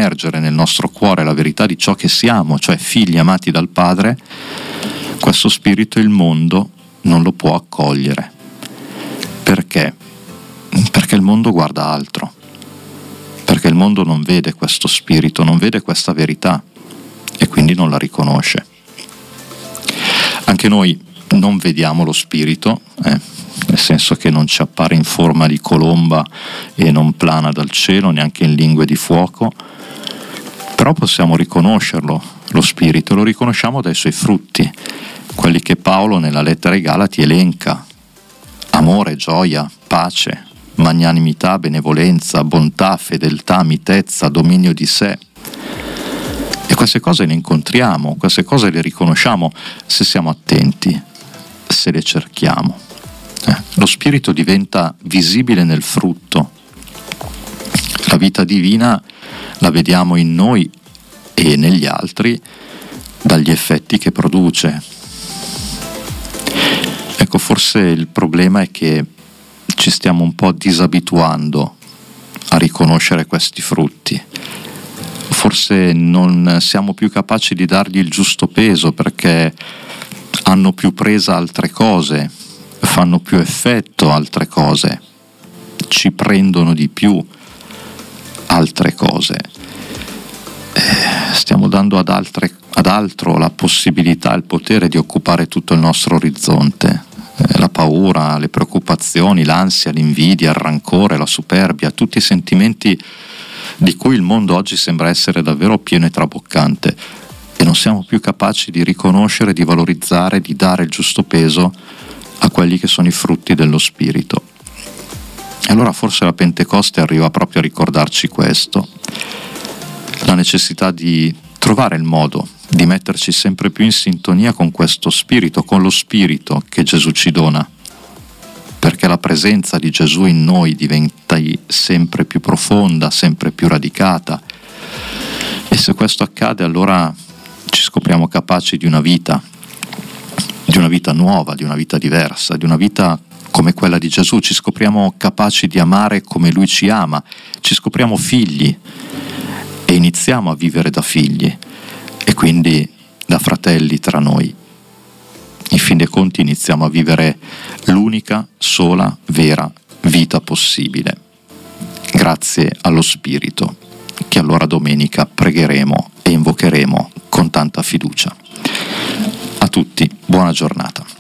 immergere nel nostro cuore la verità di ciò che siamo, cioè figli amati dal Padre, questo spirito il mondo non lo può accogliere. Perché? Perché il mondo guarda altro, perché il mondo non vede questo spirito, non vede questa verità e quindi non la riconosce. Anche noi non vediamo lo spirito, nel senso che non ci appare in forma di colomba e non plana dal cielo, neanche in lingue di fuoco, però possiamo riconoscerlo, lo spirito, lo riconosciamo dai suoi frutti, quelli che Paolo nella lettera ai Galati elenca: amore, gioia, pace, magnanimità, benevolenza, bontà, fedeltà, mitezza, dominio di sé. E queste cose le incontriamo, queste cose le riconosciamo se siamo attenti, se le cerchiamo. Lo spirito diventa visibile nel frutto. La vita divina la vediamo in noi e negli altri dagli effetti che produce. Ecco, forse il problema è che ci stiamo un po' disabituando a riconoscere questi frutti. Forse non siamo più capaci di dargli il giusto peso perché hanno più presa altre cose, fanno più effetto altre cose, ci prendono di più altre cose. Stiamo dando ad altro la possibilità, il potere di occupare tutto il nostro orizzonte. La paura, le preoccupazioni, l'ansia, l'invidia, il rancore, la superbia, tutti i sentimenti di cui il mondo oggi sembra essere davvero pieno e traboccante, e non siamo più capaci di riconoscere, di valorizzare, di dare il giusto peso a quelli che sono i frutti dello Spirito. E allora forse la Pentecoste arriva proprio a ricordarci questo, la necessità di trovare il modo di metterci sempre più in sintonia con questo Spirito, con lo Spirito che Gesù ci dona, perché la presenza di Gesù in noi diventa sempre più profonda, sempre più radicata, e se questo accade allora ci scopriamo capaci di una vita nuova, di una vita diversa, di una vita come quella di Gesù. Ci scopriamo capaci di amare come Lui ci ama, ci scopriamo figli e iniziamo a vivere da figli e quindi da fratelli tra noi. In fin dei conti iniziamo a vivere l'unica, sola, vera vita possibile. Grazie allo Spirito, che allora domenica pregheremo e invocheremo con tanta fiducia. A tutti, buona giornata.